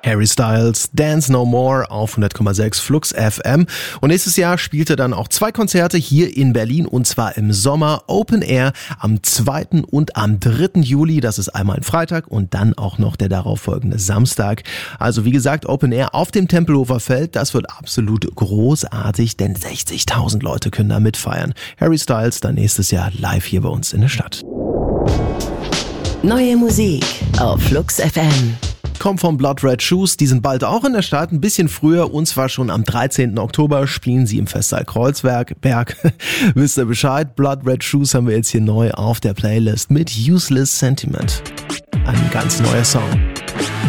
Harry Styles, Dance No More auf 100,6 Flux FM. Und nächstes Jahr spielt er dann auch 2 Konzerte hier in Berlin, und zwar im Sommer Open Air am 2. und am 3. Juli. Das ist einmal ein Freitag und dann auch noch der darauffolgende Samstag. Also wie gesagt, Open Air auf dem Tempelhofer Feld. Das wird absolut großartig, denn 60.000 Leute können da mitfeiern. Harry Styles dann nächstes Jahr live hier bei uns in der Stadt. Neue Musik auf Flux FM. Kommt vom Blood Red Shoes, die sind bald auch in der Stadt, ein bisschen früher, und zwar schon am 13. Oktober spielen sie im Festsaal Kreuzberg. Wisst ihr Bescheid? Blood Red Shoes haben wir jetzt hier neu auf der Playlist mit Useless Sentiment. Ein ganz neuer Song.